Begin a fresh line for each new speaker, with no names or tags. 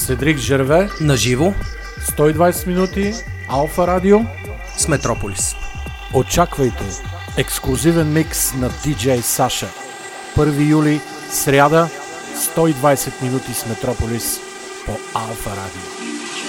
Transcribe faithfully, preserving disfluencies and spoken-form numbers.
Седрик Жерве.
Наживо.
сто и двайсет минути. Алфа Радио.
С Метрополис.
Очаквайте ексклузивен микс на диджей Саша. първи юли, сряда, сто и двайсет минути с Метрополис по Алфа Радио.